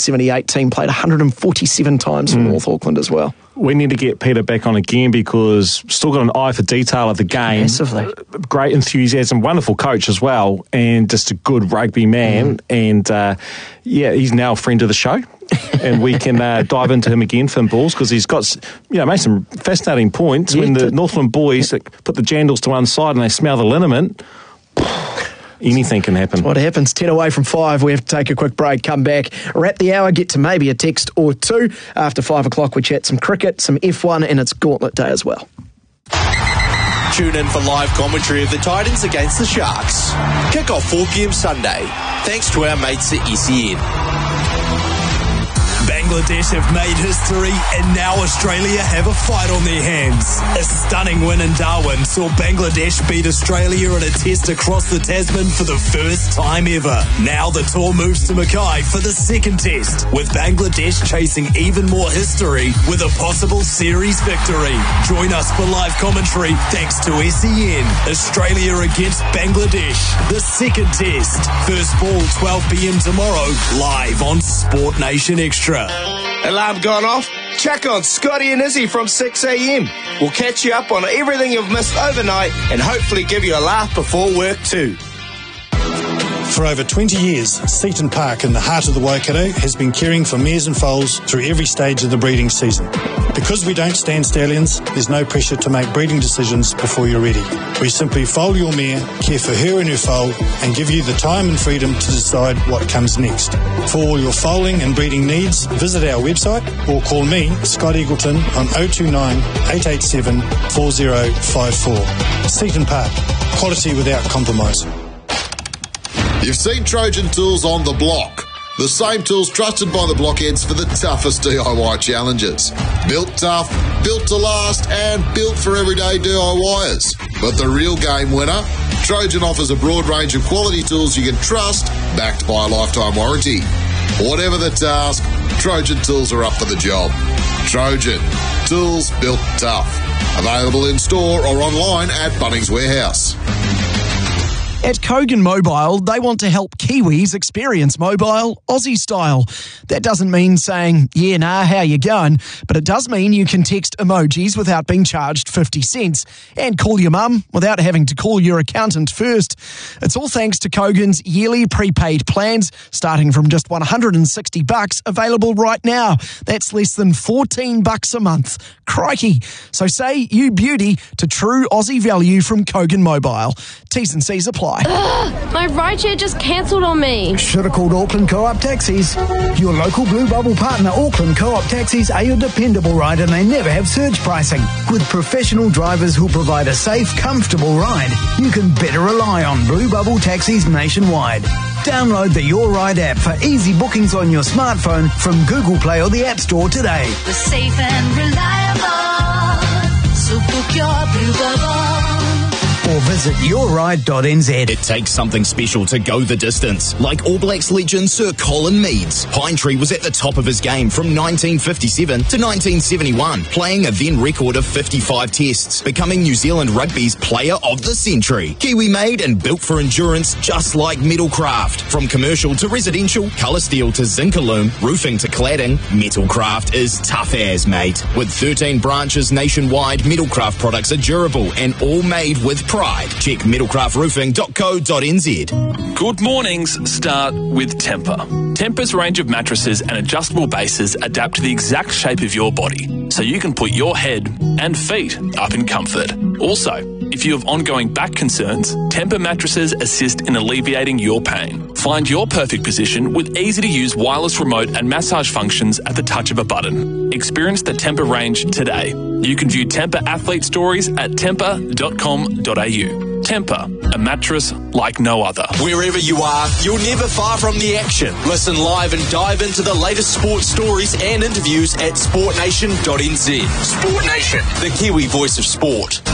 1978 team, played 147 times for North Auckland as well. We need to get Peter back on again because still got an eye for detail of the game. Massively. Great enthusiasm, wonderful coach as well, and just a good rugby man. And he's now a friend of the show. And we can dive into him again, Finn Balls, because he's got, made some fascinating points. When the Northland boys put the jandals to one side and they smell the liniment, anything can happen. That's what happens. 10 away from 5. We have to take a quick break, come back, wrap the hour, get to maybe a text or two. After 5 o'clock, we chat some cricket, some F1, and it's Gauntlet Day as well. Tune in for live commentary of the Titans against the Sharks. Kick off 4 p.m. Sunday. Thanks to our mates at SEN. Bangladesh have made history and now Australia have a fight on their hands. A stunning win in Darwin saw Bangladesh beat Australia in a test across the Tasman for the first time ever. Now the tour moves to Mackay for the second test, with Bangladesh chasing even more history with a possible series victory. Join us for live commentary thanks to SEN. Australia against Bangladesh, the second test. First ball 12 p.m. tomorrow, live on Sport Nation Extra. Alarm gone off? Check on Scotty and Izzy from 6 a.m. We'll catch you up on everything you've missed overnight and hopefully give you a laugh before work too. For over 20 years, Seaton Park in the heart of the Waikato has been caring for mares and foals through every stage of the breeding season. Because we don't stand stallions, there's no pressure to make breeding decisions before you're ready. We simply foal your mare, care for her and her foal, and give you the time and freedom to decide what comes next. For all your foaling and breeding needs, visit our website or call me, Scott Eagleton, on 029 887 4054. Seaton Park, quality without compromise. You've seen Trojan Tools on the block. The same tools trusted by the blockheads for the toughest DIY challenges. Built tough, built to last, and built for everyday DIYers. But the real game winner? Trojan offers a broad range of quality tools you can trust, backed by a lifetime warranty. Whatever the task, Trojan Tools are up for the job. Trojan, tools built tough. Available in store or online at Bunnings Warehouse. At Kogan Mobile, they want to help Kiwis experience mobile Aussie style. That doesn't mean saying, yeah, nah, how you going? But it does mean you can text emojis without being charged 50 cents and call your mum without having to call your accountant first. It's all thanks to Kogan's yearly prepaid plans, starting from just $160, available right now. That's less than $14 a month. Crikey. So say you beauty to true Aussie value from Kogan Mobile. T's and C's apply. Ugh, my rideshare just cancelled on me. Should have called Auckland Co-op Taxis. Your local Blue Bubble partner, Auckland Co-op Taxis, are your dependable ride and they never have surge pricing. With professional drivers who'll provide a safe, comfortable ride, you can better rely on Blue Bubble Taxis nationwide. Download the Your Ride app for easy bookings on your smartphone from Google Play or the App Store today. We're safe and reliable, so book your Blue Bubble. Or visit yourride.nz. It takes something special to go the distance. Like All Blacks legend Sir Colin Meads. Pine Tree was at the top of his game from 1957 to 1971, playing a then record of 55 tests, becoming New Zealand Rugby's Player of the Century. Kiwi made and built for endurance, just like Metalcraft. From commercial to residential, colour steel to Zincalume, roofing to cladding, Metalcraft is tough as, mate. With 13 branches nationwide, Metalcraft products are durable and all made with pride. Check metalcraftroofing.co.nz. Good mornings start with Tempur. Tempur's range of mattresses and adjustable bases adapt to the exact shape of your body, so you can put your head and feet up in comfort. Also, if you have ongoing back concerns, Tempur mattresses assist in alleviating your pain. Find your perfect position with easy-to-use wireless remote and massage functions at the touch of a button. Experience the Tempur range today. You can view Tempur athlete stories at tempur.com.au. Tempur, a mattress like no other. Wherever you are, you're never far from the action. Listen live and dive into the latest sports stories and interviews at sportnation.nz. Sport Nation, the Kiwi voice of sport.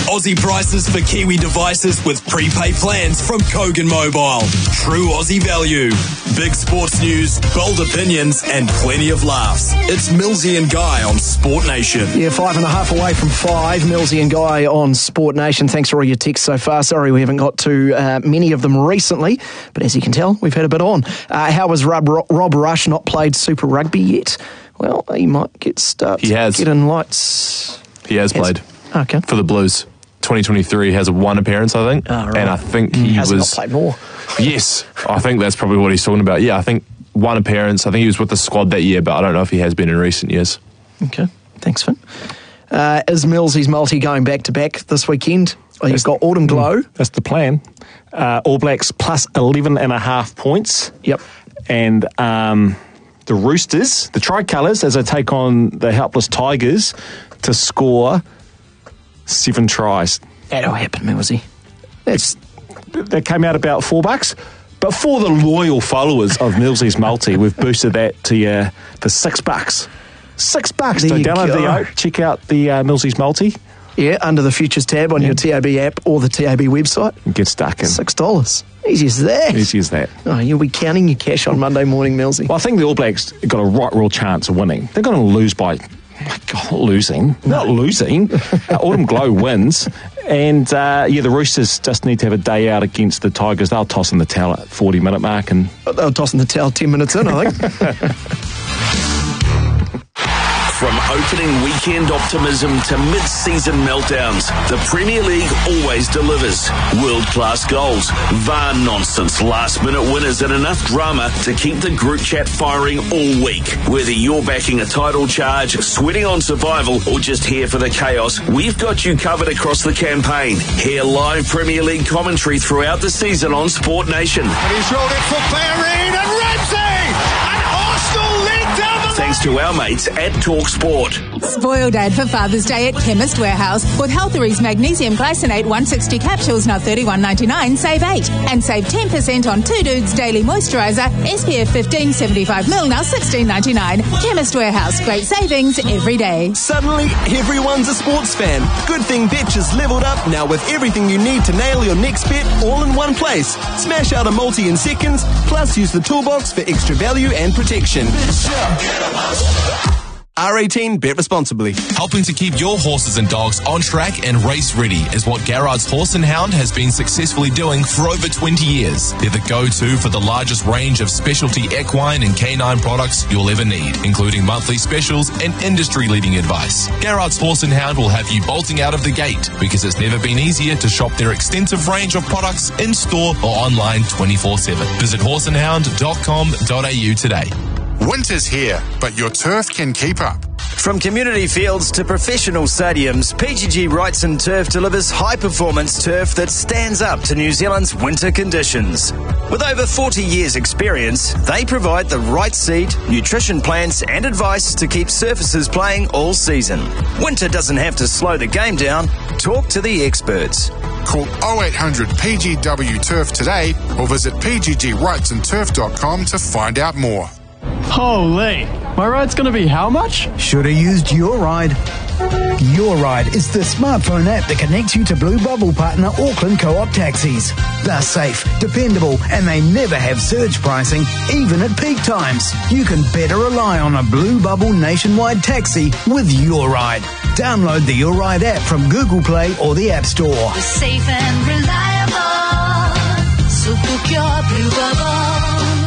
Aussie prices for Kiwi devices with prepaid plans from Kogan Mobile. True Aussie value. Big sports news, bold opinions, and plenty of laughs. It's Millsy and Guy on Sport Nation. Yeah, 5.5 away from 5. Millsy and Guy on Sport Nation. Thanks for all your texts so far. Sorry we haven't got to many of them recently, but as you can tell, we've had a bit on. How has Rob Rush not played Super Rugby yet? Well, he might get started. He has. Get in lights. He has played. Okay. For the Blues. 2023 has one appearance, I think. Oh, right. And I think he Hasn't was... not played more. Yes. I think that's probably what he's talking about. Yeah, I think one appearance. I think he was with the squad that year, but I don't know if he has been in recent years. Okay. Thanks, Finn. Is Millsy's multi going back-to-back this weekend? Oh, you've got Autumn Glow. That's the plan. All Blacks plus 11.5 points. Yep. And the Roosters, the Tricolours, as they take on the helpless Tigers, to score 7 tries. That'll happen, Millsy. That came out about $4. But for the loyal followers of Millsy's multi, we've boosted that to for $6. $6. So download the app, check out the Millsy's multi. Yeah, under the Futures tab on your TAB app or the TAB website. And get stuck in. $6. Easy as that. Easy as that. Oh, you'll be counting your cash on Monday morning, Millsy. Well, I think the All Blacks got a real chance of winning. They're going to lose by... My God, losing. Not losing. Autumn Glow wins. And, the Roosters just need to have a day out against the Tigers. They'll toss in the towel at 40-minute mark. And they'll toss in the towel 10 minutes in, I think. From opening weekend optimism to mid-season meltdowns, the Premier League always delivers. World-class goals, VAR nonsense, last-minute winners and enough drama to keep the group chat firing all week. Whether you're backing a title charge, sweating on survival, or just here for the chaos, we've got you covered across the campaign. Hear live Premier League commentary throughout the season on Sport Nation. And he's rolled it for Bellerin and Ramsey! And Arsenal lead down the... Thanks to our mates at TalkSport. Spoil Dad for Father's Day at Chemist Warehouse with Healthery's Magnesium Glycinate 160 capsules, now $31.99, save 8. And save 10% on Two Dudes Daily Moisturiser, SPF 15 75ml, now $16.99. Chemist Warehouse, great savings every day. Suddenly, everyone's a sports fan. Good thing Betch has leveled up now with everything you need to nail your next bet all in one place. Smash out a multi in seconds, plus use the toolbox for extra value and protection. R18, bet responsibly. Helping to keep your horses and dogs on track and race ready is what Garrard's Horse and Hound has been successfully doing for over 20 years. They're the go-to for the largest range of specialty equine and canine products you'll ever need, including monthly specials and industry-leading advice. Garrard's Horse and Hound will have you bolting out of the gate because it's never been easier to shop their extensive range of products in-store or online 24/7. Visit horseandhound.com.au today. Winter's here, but your turf can keep up. From community fields to professional stadiums, PGG Wrightson Turf delivers high-performance turf that stands up to New Zealand's winter conditions. With over 40 years' experience, they provide the right seed, nutrition plans and advice to keep surfaces playing all season. Winter doesn't have to slow the game down. Talk to the experts. Call 0800 PGW Turf today or visit pggwrightsonturf.com to find out more. Holy, my ride's going to be how much? Should have used Your Ride. Your Ride is the smartphone app that connects you to Blue Bubble partner Auckland Co-op Taxis. They're safe, dependable, and they never have surge pricing, even at peak times. You can better rely on a Blue Bubble nationwide taxi with Your Ride. Download the Your Ride app from Google Play or the App Store. We're safe and reliable, so book your Blue Bubble.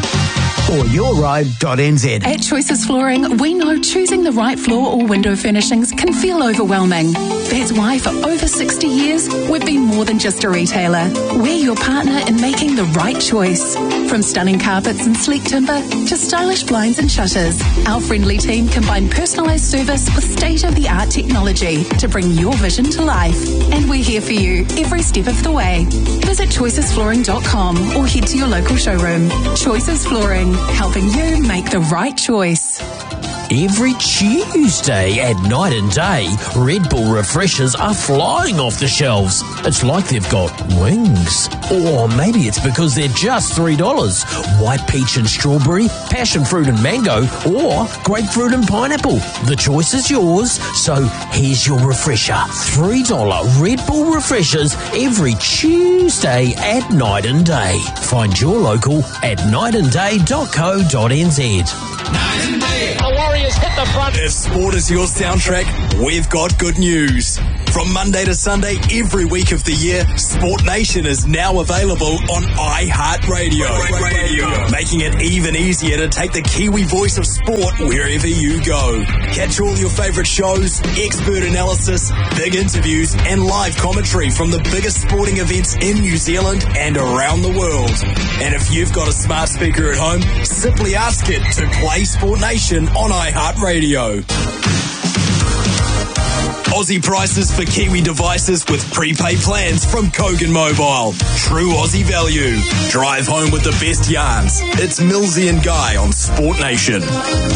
Or yourride.nz. At Choices Flooring, we know choosing the right floor or window furnishings can feel overwhelming. That's why for over 60 years, we've been more than just a retailer. We're your partner in making the right choice. From stunning carpets and sleek timber to stylish blinds and shutters, our friendly team combine personalised service with state-of-the-art technology to bring your vision to life. And we're here for you every step of the way. Visit choicesflooring.com or head to your local showroom. Choices Flooring, helping you make the right choice. Every Tuesday at Night and Day, Red Bull refreshers are flying off the shelves. It's like they've got wings. Or maybe it's because they're just $3. White peach and strawberry, passion fruit and mango, or grapefruit and pineapple. The choice is yours, so here's your refresher. $3 Red Bull refreshers every Tuesday at Night and Day. Find your local at nightandday.co.nz. The Warriors hit the front. If sport is your soundtrack, we've got good news. From Monday to Sunday, every week of the year, Sport Nation is now available on iHeartRadio, making it even easier to take the Kiwi voice of sport wherever you go. Catch all your favourite shows, expert analysis, big interviews, and live commentary from the biggest sporting events in New Zealand and around the world. And if you've got a smart speaker at home, simply ask it to play Sport Nation on iHeartRadio. Aussie prices for Kiwi devices with prepaid plans from Kogan Mobile. True Aussie value. Drive home with the best yarns. It's Millsy and Guy on Sport Nation.